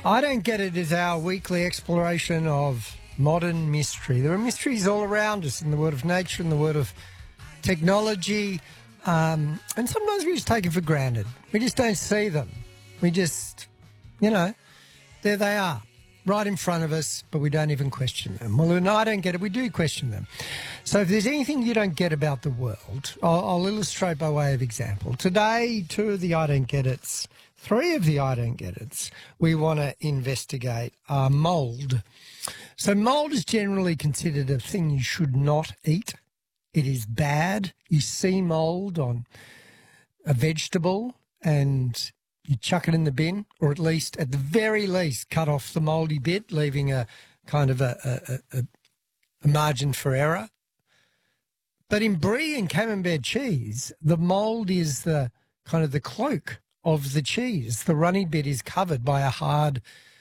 I Don't Get It is our weekly exploration of modern mystery. There are mysteries all around us in the world of nature, in the world of technology, and sometimes we just take it for granted. We just don't see them. We just, there they are, right in front of us, but we don't even question them. Well, when I don't get it, we do question them. So if there's anything you don't get about the world, I'll illustrate by way of example. Today, two of the I Don't Get It's, three of the I Don't Get It's, we want to investigate are mould. So mould is generally considered a thing you should not eat. It is bad. You see mould on a vegetable and you chuck it in the bin, or at least, at the very least, cut off the mouldy bit, leaving a kind of a margin for error. But in brie and camembert cheese, the mould is the kind of the cloak of the cheese. The runny bit is covered by a hard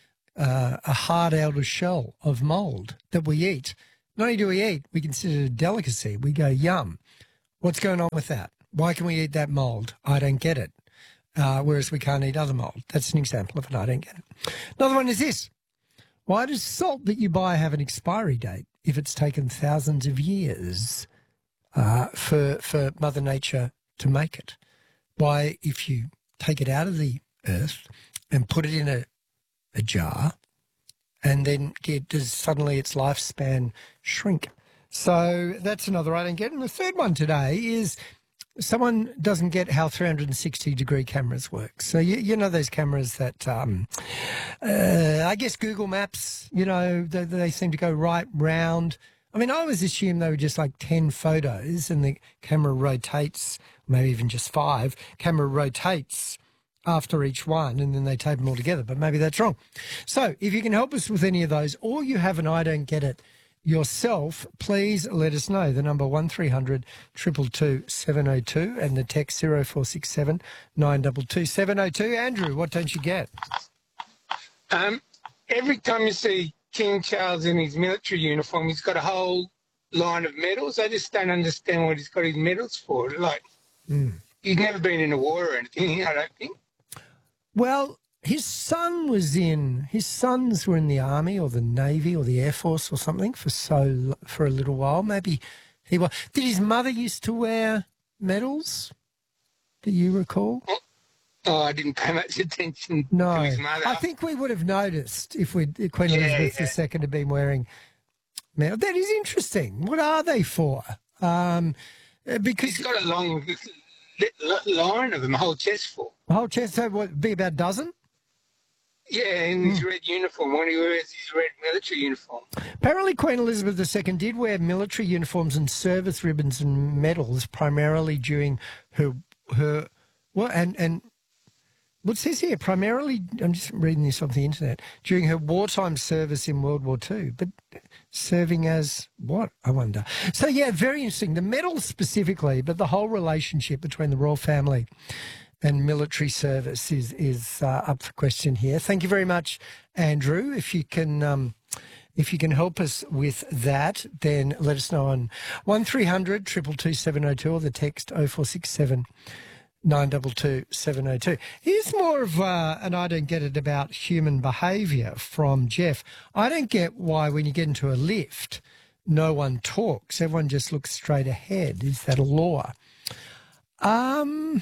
outer shell of mould that we eat. Not only do we eat, we consider it a delicacy. We go, yum. What's going on with that? Why can we eat that mould? I don't get it. Whereas we can't eat other mould. That's an example of an I don't get it. Another one is this. Why does salt that you buy have an expiry date if it's taken thousands of years for Mother Nature to make it? Why, if you take it out of the earth and put it in a jar, and then does suddenly its lifespan shrink? So that's another I don't get. And the third one today is someone doesn't get how 360-degree cameras work. So you know those cameras that, I guess Google Maps, they seem to go right round. I mean, I always assumed they were just like 10 photos and the camera rotates, maybe even just 5, camera rotates after each one and then they tape them all together, but maybe that's wrong. So if you can help us with any of those, or you have an I don't get it yourself, please let us know. The number 1300 222 702 and the text 0467 922 702. Andrew, what don't you get? Every time you see King Charles in his military uniform, he's got a whole line of medals. I just don't understand what he's got his medals for. Like, he's never been in a war or anything, I don't think. Well, his sons were in the Army or the Navy or the Air Force or something for a little while. Maybe he was. Did his mother used to wear medals? Do you recall? Oh, I didn't pay much attention to his mother. I think we would have noticed if Queen Elizabeth II had been wearing medals. That is interesting. What are they for? Because he's got a long line of them, a whole chest full. A whole chest, so what, be about a dozen? Yeah, in his red uniform, when he wears his red military uniform. Apparently Queen Elizabeth II did wear military uniforms and service ribbons and medals primarily during her and what it says here, primarily, I'm just reading this off the internet, during her wartime service in World War II, but serving as what, I wonder? So, yeah, very interesting. The medals specifically, but the whole relationship between the royal family and military service is up for question here. Thank you very much, Andrew. If you can help us with that, then let us know on 1300 222 702 or the text 0467 922 702. Here's more of an I don't get it about human behaviour from Jeff. I don't get why when you get into a lift, no one talks. Everyone just looks straight ahead. Is that a law? I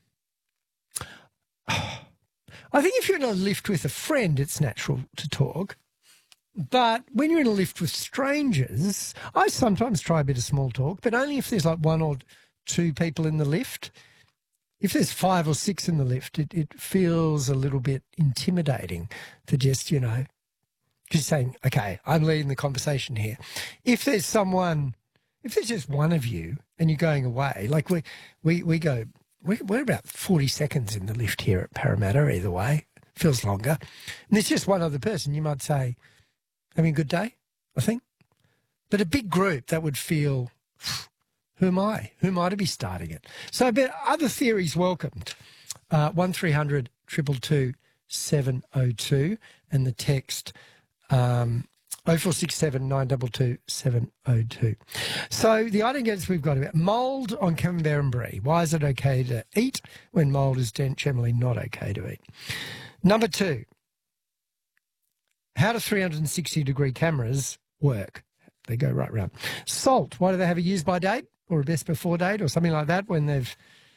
think if you're in a lift with a friend, it's natural to talk. But when you're in a lift with strangers, I sometimes try a bit of small talk, but only if there's like one or two people in the lift. If there's 5 or 6 in the lift, it feels a little bit intimidating to just, just saying, okay, I'm leading the conversation here. If there's just one of you and you're going away, like we go, we're about 40 seconds in the lift here at Parramatta either way. Feels longer. And there's just one other person. You might say, having a good day, I think. But a big group, that would feel, who am I? Who am I to be starting it? So, but other theories welcomed. 1300 222 702 and the text 0467 922 702. So the I don't get it we've got about mould on camembert and brie. Why is it okay to eat when mould is generally not okay to eat? Number 2, How do 360-degree cameras work? They go right round. Salt, why do they have a use-by date or a best-before date or something like that when they've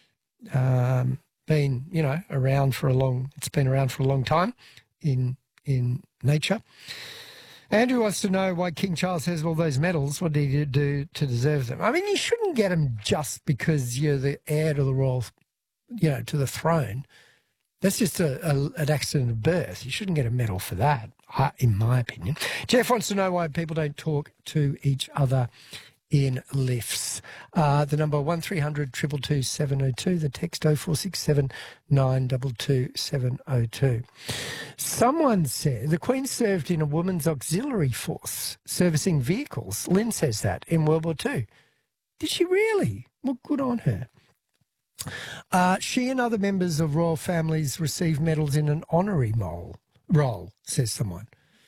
been, around for a long time in nature? Andrew wants to know why King Charles has all those medals. What did he do to deserve them? I mean, you shouldn't get them just because you're the heir to the royal, to the throne. That's just an accident of birth. You shouldn't get a medal for that, in my opinion. Jeff wants to know why people don't talk to each other in lifts. The number 1300 222 702, the text 0467 922 702. Someone said the Queen served in a women's auxiliary force servicing vehicles. Lynn says that in World War II. Did she really? Well, good on her. She and other members of royal families received medals in an honorary roll, says someone.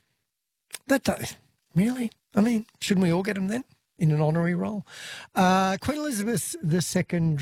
Really? I mean, shouldn't we all get them then? In an honorary roll. Queen Elizabeth II